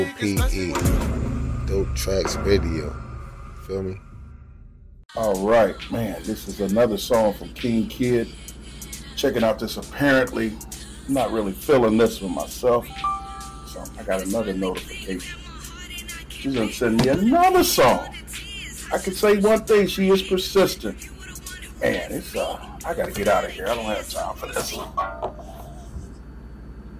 PE, Dope Tracks Radio. Feel me? All right, man. This is another song from King Kid. Checking out this apparently. I'm not really feeling this one myself. So I got another notification. She's gonna send me another song. I can say one thing, she is persistent. Man, it's I gotta get out of here. I don't have time for this.